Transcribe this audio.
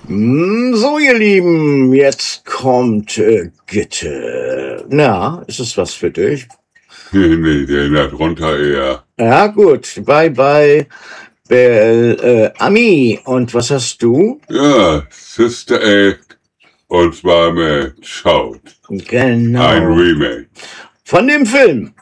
So, ihr Lieben, jetzt kommt Gitte. Na, ist es was für dich? Nee, der drunter eher. Ja, gut. Bye, bye, Ami. Und was hast du? Ja, Sister Act und zwar mit Shout. Ein Genau. Remake. Von dem Film